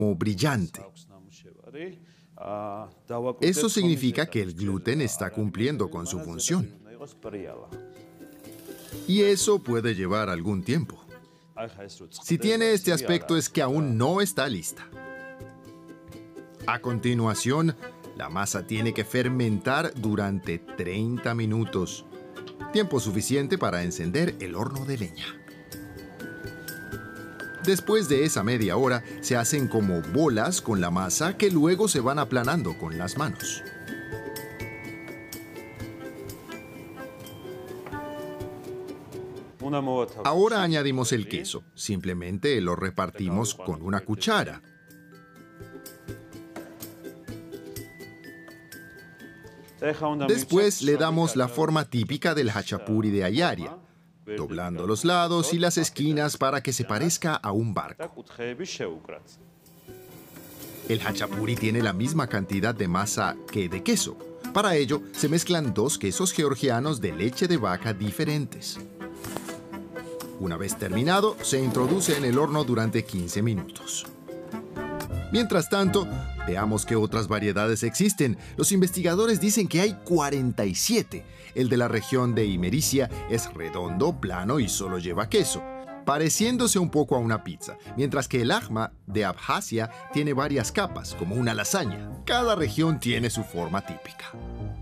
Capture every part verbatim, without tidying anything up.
como brillante. Eso significa que el gluten está cumpliendo con su función. Y eso puede llevar algún tiempo. Si tiene este aspecto es que aún no está lista. A continuación, la masa tiene que fermentar durante treinta minutos, tiempo suficiente para encender el horno de leña. Después de esa media hora, se hacen como bolas con la masa que luego se van aplanando con las manos. Ahora añadimos el queso. Simplemente lo repartimos con una cuchara. Después le damos la forma típica del hachapuri de Ayaria, doblando los lados y las esquinas para que se parezca a un barco. El hachapuri tiene la misma cantidad de masa que de queso. Para ello, se mezclan dos quesos georgianos de leche de vaca diferentes. Una vez terminado, se introduce en el horno durante quince minutos. Mientras tanto, veamos qué otras variedades existen. Los investigadores dicen que hay cuarenta y siete. El de la región de Imericia es redondo, plano y solo lleva queso, pareciéndose un poco a una pizza, mientras que el ajma de Abjasia tiene varias capas, como una lasaña. Cada región tiene su forma típica.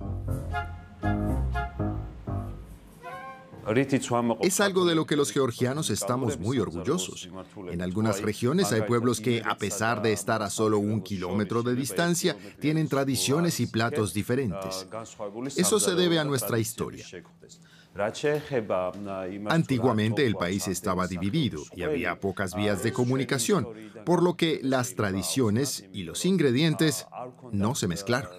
Es algo de lo que los georgianos estamos muy orgullosos. En algunas regiones hay pueblos que, a pesar de estar a solo un kilómetro de distancia, tienen tradiciones y platos diferentes. Eso se debe a nuestra historia. Antiguamente el país estaba dividido y había pocas vías de comunicación, por lo que las tradiciones y los ingredientes no se mezclaron.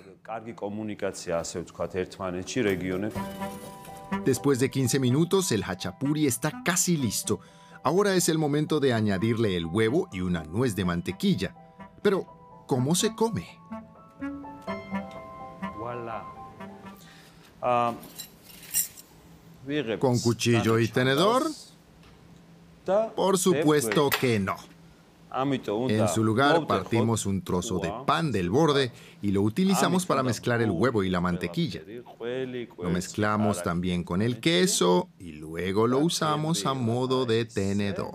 Después de quince minutos, el hachapuri está casi listo. Ahora es el momento de añadirle el huevo y una nuez de mantequilla. Pero, ¿cómo se come? ¿Con cuchillo y tenedor? Por supuesto que no. En su lugar, partimos un trozo de pan del borde y lo utilizamos para mezclar el huevo y la mantequilla. Lo mezclamos también con el queso y luego lo usamos a modo de tenedor.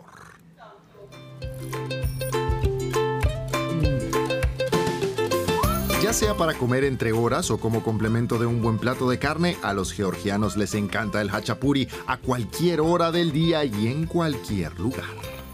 Ya sea para comer entre horas o como complemento de un buen plato de carne, a los georgianos les encanta el hachapuri a cualquier hora del día y en cualquier lugar.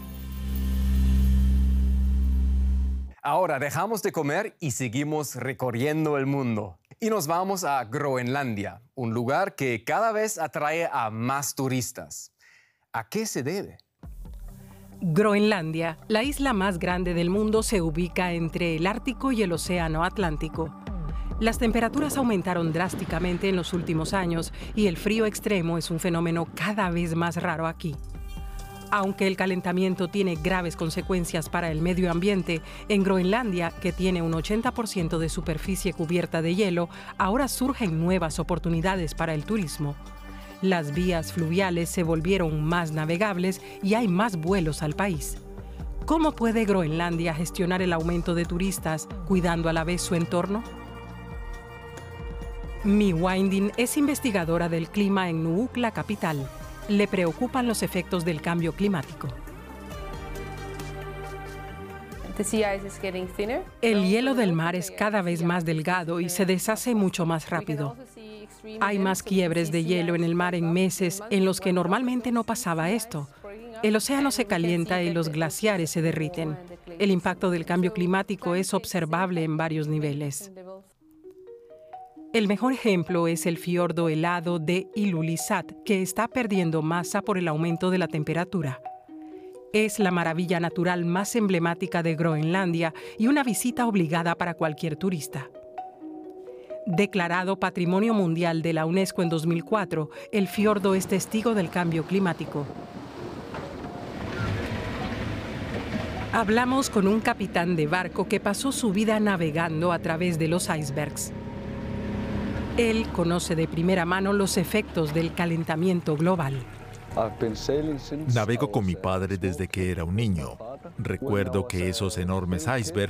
Ahora dejamos de comer y seguimos recorriendo el mundo. Y nos vamos a Groenlandia, un lugar que cada vez atrae a más turistas. ¿A qué se debe? Groenlandia, la isla más grande del mundo, se ubica entre el Ártico y el Océano Atlántico. Las temperaturas aumentaron drásticamente en los últimos años y el frío extremo es un fenómeno cada vez más raro aquí. Aunque el calentamiento tiene graves consecuencias para el medio ambiente, en Groenlandia, que tiene un ochenta por ciento de superficie cubierta de hielo, ahora surgen nuevas oportunidades para el turismo. Las vías fluviales se volvieron más navegables y hay más vuelos al país. ¿Cómo puede Groenlandia gestionar el aumento de turistas, cuidando a la vez su entorno? Mi Winding es investigadora del clima en Nuuk, la capital. Le preocupan los efectos del cambio climático. El hielo del mar es cada vez más delgado y se deshace mucho más rápido. Hay más quiebres de hielo en el mar en meses en los que normalmente no pasaba esto. El océano se calienta y los glaciares se derriten. El impacto del cambio climático es observable en varios niveles. El mejor ejemplo es el fiordo helado de Ilulissat, que está perdiendo masa por el aumento de la temperatura. Es la maravilla natural más emblemática de Groenlandia y una visita obligada para cualquier turista. Declarado Patrimonio Mundial de la UNESCO en dos mil cuatro, el fiordo es testigo del cambio climático. Hablamos con un capitán de barco que pasó su vida navegando a través de los icebergs. Él conoce de primera mano los efectos del calentamiento global. Navego con mi padre desde que era un niño. Recuerdo que esos enormes icebergs